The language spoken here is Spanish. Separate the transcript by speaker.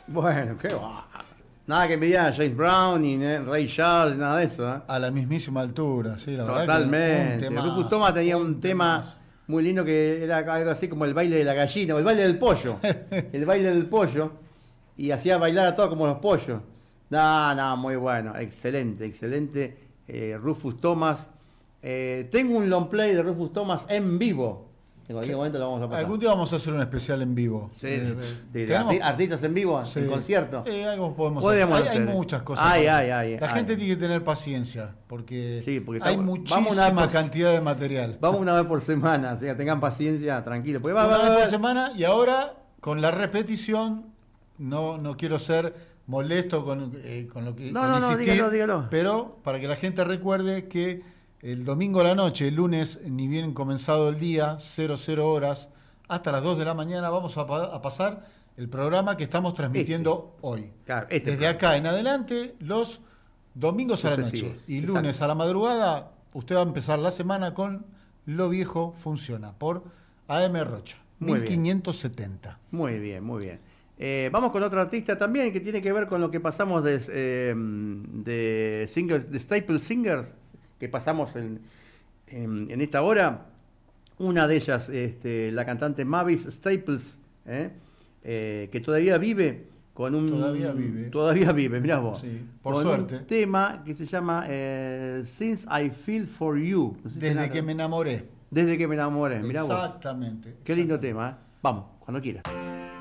Speaker 1: Bueno, qué va. Nada que envidiar a James Brown ni Ray Charles, nada de eso, ¿eh?
Speaker 2: A la mismísima altura, sí, la verdad.
Speaker 1: Totalmente.
Speaker 2: Que
Speaker 1: Rufus Thomas tenía un tema muy lindo que era algo así como el baile de la gallina, o el baile del pollo. El baile del pollo. Y hacía bailar a todos como los pollos. No, muy bueno. Excelente, excelente. Rufus Thomas. Tengo un long play de Rufus Thomas en vivo. En cualquier momento lo vamos a pasar.
Speaker 2: Algún día vamos a hacer un especial en vivo.
Speaker 1: Sí, de artistas en vivo,
Speaker 2: sí,
Speaker 1: en concierto.
Speaker 2: Algo podemos hacer. Hay muchas cosas. La gente tiene que tener paciencia, porque, hay muchísima cantidad de material.
Speaker 1: Vamos una vez por semana, o sea, tengan paciencia, tranquilo.
Speaker 2: Una vez por semana, y ahora con la repetición, no quiero ser molesto con lo que insistir,
Speaker 1: dígalo.
Speaker 2: Pero para que la gente recuerde que el domingo a la noche, el lunes, ni bien comenzado el día, 00 horas, hasta las 2 de la mañana, vamos a pasar el programa que estamos transmitiendo hoy.
Speaker 1: Claro,
Speaker 2: Desde acá en adelante, los domingos a la noche y lunes a la madrugada, usted va a empezar la semana con Lo Viejo Funciona, por AM Rocha, 1570.
Speaker 1: Muy bien, muy bien. Vamos con otro artista también que tiene que ver con lo que pasamos de singers, de Staple Singers, que pasamos en esta hora. Una de ellas, la cantante Mavis Staples, que todavía vive con un... Todavía vive, mirá vos.
Speaker 2: Sí, por
Speaker 1: con
Speaker 2: suerte.
Speaker 1: Un tema que se llama Since I Feel For You. No sé
Speaker 2: Desde que me enamoré.
Speaker 1: Desde que me enamoré, mirá vos.
Speaker 2: Exactamente.
Speaker 1: Qué lindo tema, ¿eh? Vamos, cuando quiera.